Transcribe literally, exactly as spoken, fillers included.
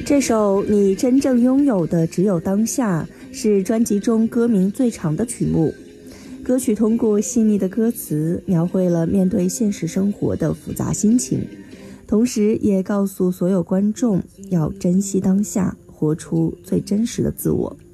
这首《你真正拥有的只有当下》是专辑中歌名最长的曲目。歌曲通过细腻的歌词描绘了面对现实生活的复杂心情，同时也告诉所有观众要珍惜当下，活出最真实的自我。